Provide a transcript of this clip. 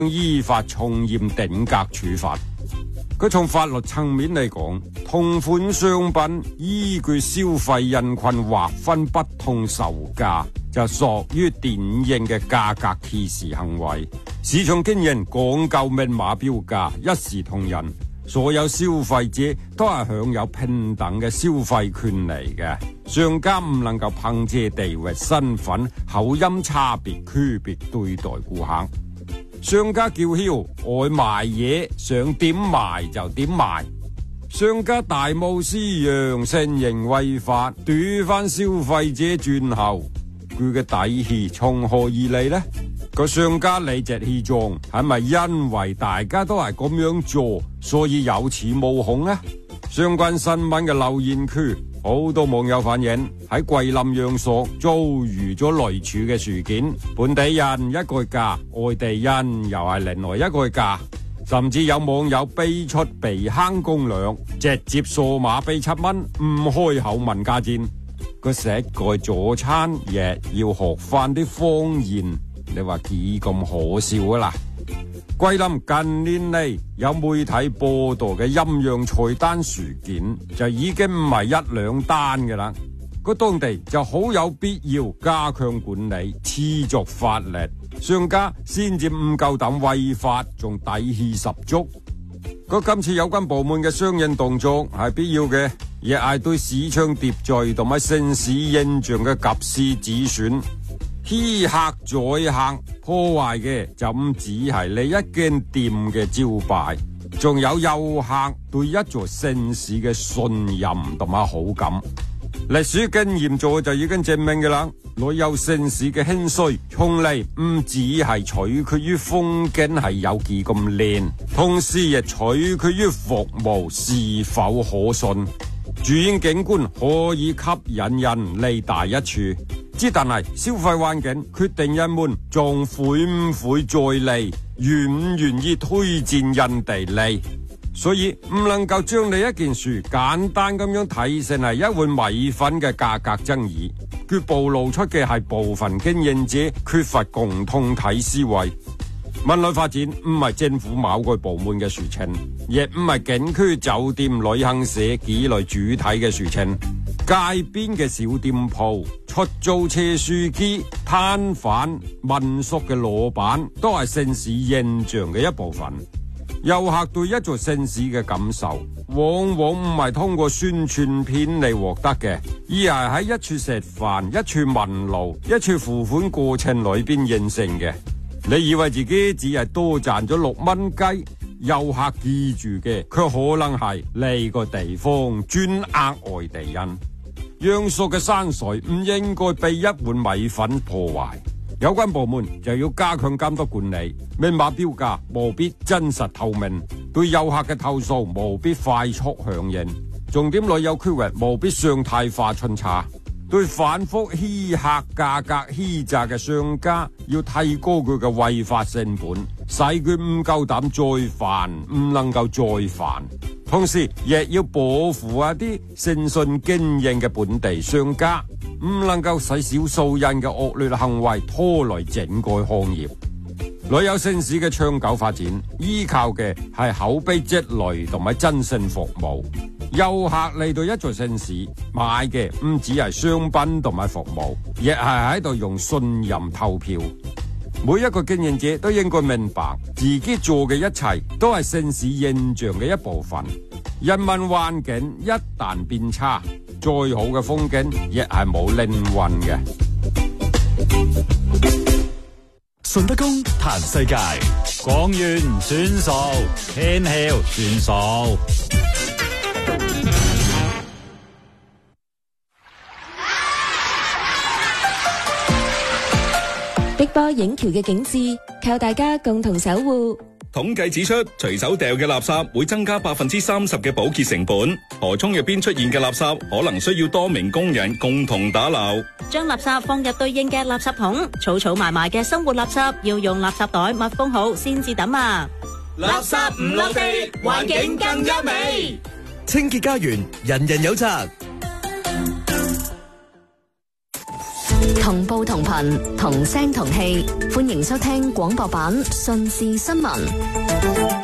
依法從嚴定格處罰。佢從法律層面嚟講，同款商品依據消費人群劃分不同售價，就屬於典型嘅價格歧視行為。市場經營講究明碼標價，一視同仁，所有消費者都係享有平等嘅消費權利嘅。商家唔能夠憑借地域、身份、口音差別區別對待顧客。商家叫囂，愛賣嘢，想點賣就點賣。商家大冒失讓，承認違法，奪翻消費者轉後，佢嘅底氣從何而嚟呢？個商家理直氣壯，係咪因為大家都係咁樣做，所以有恃無恐呢？相關新聞嘅留言區，好多網友反映喺桂林陽朔遭遇咗類似嘅事件，本地人一個價，外地人又係另外一個價，甚至有網友逼出避坑攻略，直接掃碼俾7蚊，唔開口問價錢。個食蓋早餐亦要學翻啲方言，你話幾咁可笑啊啦！桂林近年嚟有媒體報道嘅陰陽菜單事件，就已經唔係一兩單嘅啦。個當地就好有必要加強管理，持續發力，商家先至唔夠膽違法，仲底氣十足。今次有關部門嘅相應動作係必要嘅，亦係對市場秩序同埋城市形象嘅及時止損。欺客宰客，破壞嘅就唔止係你一間店嘅招牌，仲有遊客對一座城市嘅信任同埋好感。歷史經驗咗就已經證明嘅啦，旅遊城市嘅興衰從嚟唔只係取決於風景係有幾咁靚，同時亦取決於服務是否可信。住院景觀可以吸引人嚟第一處，但係消費環境決定人們仲會唔會再嚟，願唔願意推薦人哋嚟。所以唔能夠將呢一件事簡單咁樣睇成係一碗米粉嘅價格爭議，佢暴露出嘅係部分經營者缺乏共同體思維。文旅發展唔係政府某個部門嘅事情，亦唔係景區、酒店、旅行社幾類主體嘅事情。街邊嘅小店鋪、出租車司機、攤販、民宿嘅老闆都係城市形象嘅一部分。遊客對一座城市嘅感受，往往唔係通過宣傳片嚟獲得嘅，而係喺一處食飯、一處問路、一處付款過程裏邊形成嘅。你以為自己只係多賺咗6蚊雞，遊客記住嘅卻可能係呢個地方專呃外地人。陽朔嘅山水唔應該被一碗米粉破壞，有關部門就要加強監督管理，明碼標價務必真實透明，對遊客嘅投訴務必快速響應，重點旅遊區域務必常態化巡查，對反覆欺客價格欺詐嘅商家要提高佢嘅違法成本，使佢唔夠膽再犯，唔能夠再犯。同時亦要保護一啲誠信經營嘅本地商家，唔能夠使少數人嘅惡劣行為拖累整個行業。旅遊城市嘅長久發展，依靠嘅係口碑積累同埋真誠服務。遊客嚟到一座城市，買嘅唔只係商品同埋服務，亦係喺度用信任投票。每一個經營者都應該明白，自己做嘅一切都係城市形象嘅一部分。人民環境一旦變差，再好嘅風景亦係冇靈魂嘅。 順德公彈世界，講完算數，天橋算數。 碧波影橋嘅景致，靠大家共同守護。 統計指出，隨手掉嘅垃圾會增加30%嘅保潔成本。河涌入邊出現嘅垃圾，可能需要多名工人共同打撈。 將垃圾放入對應嘅垃圾桶，儲埋埋嘅生活垃圾要用垃圾袋密封好先至抌啊！ 垃圾唔落地，環境更優美。 清潔家園，人人有責。 同步同頻，同聲同氣，歡迎收聽廣播版順時新聞。